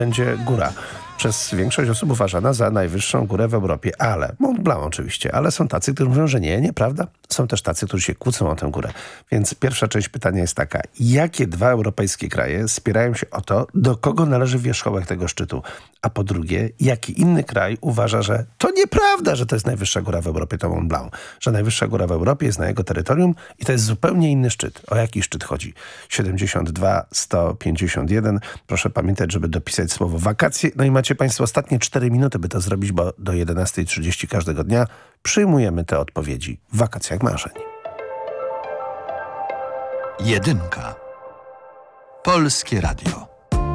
będzie góra przez większość osób uważana za najwyższą górę w Europie, ale Mont Blanc oczywiście, ale są tacy, którzy mówią, że nie, nieprawda. Są też tacy, którzy się kłócą o tę górę. Więc pierwsza część pytania jest taka, jakie dwa europejskie kraje spierają się o to, do kogo należy wierzchołek tego szczytu? A po drugie, jaki inny kraj uważa, że to nieprawda, że to jest najwyższa góra w Europie, to Mont Blanc. Że najwyższa góra w Europie jest na jego terytorium i to jest zupełnie inny szczyt. O jaki szczyt chodzi? 72 151. Proszę pamiętać, żeby dopisać słowo wakacje. No i macie Państwo ostatnie 4 minuty, by to zrobić, bo do 11:30 każdego dnia przyjmujemy te odpowiedzi w wakacjach marzeń. Jedynka. Polskie Radio.